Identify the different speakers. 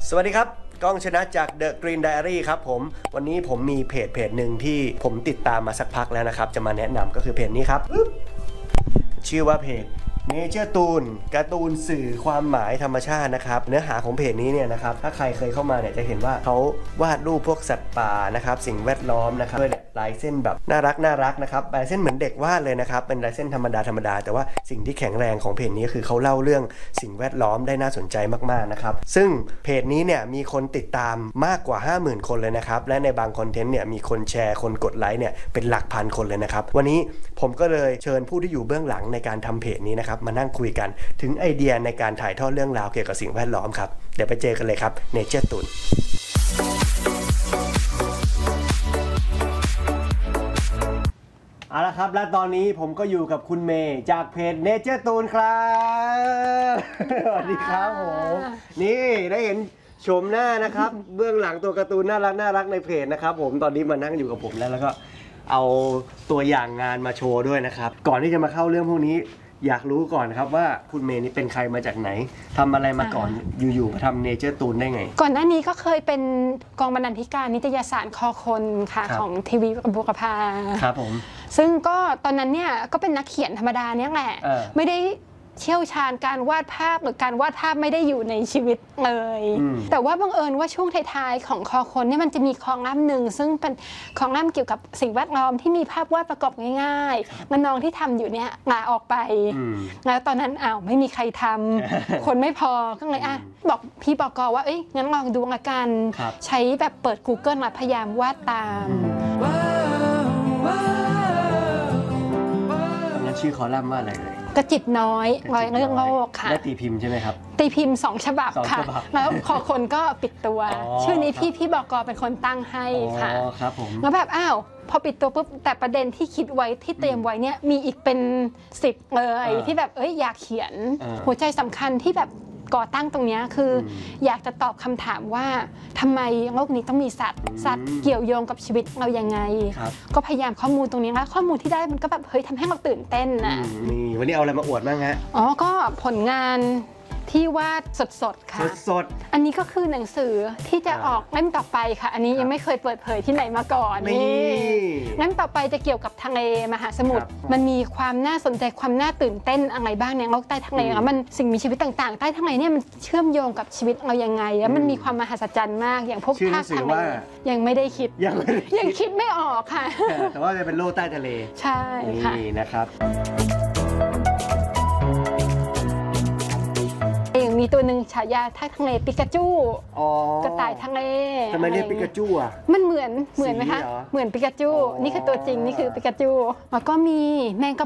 Speaker 1: สวัสดีครับก้องชนะจาก The Green Diary ครับผมวันนี้ผมมีเพจหนึ่งที่ผมติดตามมาสักพักแล้วนะครับจะมาแนะนำก็คือเพจนี้ครับชื่อว่าเพจNature Toon การ์ตูนสื่อความหมายธรรมชาตินะครับเนื้อหาของเพจนี้เนี่ยนะครับถ้าใครเคยเข้ามาเนี่ยจะเห็นว่าเขาวาดรูปพวกสัตว์ป่านะครับสิ่งแวดล้อมนะครับด้วยลายเส้นแบบน่ารักนะครับลายเส้นเหมือนเด็กวาดเลยนะครับเป็นลายเส้นธรรมดาแต่ว่าสิ่งที่แข็งแรงของเพจนี้คือเขาเล่าเรื่องสิ่งแวดล้อมได้น่าสนใจมากๆนะครับซึ่งเพจนี้เนี่ยมีคนติดตามมากกว่า 50,000 คนเลยนะครับและในบางคอนเทนต์เนี่ยมีคนแชร์คนกดไลค์เนี่ยเป็นหลักพันคนเลยนะครับวันนี้ผมก็เลยเชิญผู้ที่อยู่เบื้องหลังในการทำเพจนี้นะครับมานั่งคุยกันถึงไอเดียในการถ่ายทอดเรื่องราวเกี่ยวกับสิ่งแวดล้อมครับเดี๋ยวไปเจอกันเลยครับ Nature Toonเอาละครับและตอนนี้ผมก็อยู่กับคุณเมย์จากเพจ Nature Toon ครับสวัสดีครับผมนี่ได้เห็นชมหน้านะครับเบื้องหลังตัวการ์ตูนน่ารักในเพจนะครับผมตอนนี้มานั่งอยู่กับผมแล้วก็เอาตัวอย่างงานมาโชว์ด้วยนะครับก่อนที่จะมาเข้าเรื่องพวกนี้อยากรู้ก่อนครับว่าคุณเมย์นี่เป็นใครมาจากไหนทำอะไรมาก่อนอยู่ๆมาทำ Nature Toon ได้ไง
Speaker 2: ก่อนหน้านี้ก็เคยเป็นกองบรรณาธิการนิตยสารคอคนค่ะของทีวีบุรพา
Speaker 1: ครับผม
Speaker 2: ซึ่งก็ตอนนั้นเนี่ยก็เป็นนักเขียนธรรมดาเนี่ยแหละไม่ได้เชี่ยวชาญการวาดภาพหรือการวาดภาพไม่ได้อยู่ในชีวิตเลยแต่ว่าบังเอิญว่าช่วงท้ายๆของคอคนเนี่ยมันจะมีคอลัมน์หนึ่งซึ่งเป็นคอลัมน์เกี่ยวกับสิ่งแวดล้อมที่มีภาพวาดประกอบง่ายๆน้องๆที่ทำอยู่เนี่ยลาออกไปแล้วตอนนั้นไม่มีใครทำคนไม่พอก็เลยบอกพี่บก.ว่างั้นลองดูละกันใช้แบบเปิด Google มาพยายามวาดตาม
Speaker 1: แล้วชื่อคอลัมน์ว่าอะไรเลย
Speaker 2: กระจิตน้อยร้อยเรื่องโลกค่ะ
Speaker 1: และตีพิมพ์ใช่ไหมครับ
Speaker 2: ตีพิมพ์2 ฉบับค่ะแล้วคอคนก็ปิดตัวชื่อนี้พี่บก.เป็นคนตั้งให้ค่ะ
Speaker 1: ครับผม
Speaker 2: แล้วแบบพอปิดตัวปุ๊บแต่ประเด็นที่คิดไว้ที่เตรียมไว้เนี่ยมีอีกเป็น10เลยที่แบบอยากเขียนหัวใจสำคัญที่แบบก่อตั้งตรงนี้คืออยากจะตอบคำถามว่าทำไมโลกนี้ต้องมีสัตว์เกี่ยวโยงกับชีวิตเรายังไงก็พยายามข้อมูลตรงนี้แล้วข้อมูลที่ได้มันก็แบบทำให้เราตื่นเต้นนะ
Speaker 1: นี่วันนี้เอาอะไรมาอวดบ้างฮะ
Speaker 2: ก็ผลงานที่วาดสดๆค่ะ
Speaker 1: สด
Speaker 2: อันนี้ก็คือหนังสือที่จะออกเล่มต่อไปค่ะอันนี้ยังไม่เคยเปิดเผยที่ไหนมาก่อนนี่เล่มต่อไปจะเกี่ยวกับทะเลมหาสมุทรมันมีความน่าสนใจความน่าตื่นเต้นอะไรบ้างในโลกใต้ทะเลแล้วมันสิ่งมีชีวิตต่างๆใต้ทะเลเนี่ยมันเชื่อมโยงกับชีวิตเรายังไงแล้วมันมีความมหัศจรรย์มากอย่างพวกภาคทะเลยังไม่ได้คิดยังคิดไม่ออกค่ะ
Speaker 1: แต่ว่าจะเป็นโลกใต้ทะเล
Speaker 2: ใช่ค่ะ
Speaker 1: นี่นะครับ
Speaker 2: มีตัวหนึ่งฉายาทะเลปิกาจูกระต่ายทะเล
Speaker 1: ทำไมเรียกปิกาจู
Speaker 2: มันเหมือนไหมคะเหมือนปิกาจูนี่คือตัวจริงนี่คือปิกาจูแล้วก็มีแมงกะ